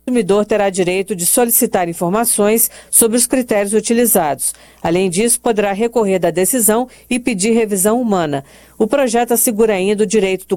O consumidor terá direito de solicitar informações sobre os critérios utilizados. Além disso, poderá recorrer da decisão e pedir revisão humana. O projeto assegura ainda o direito do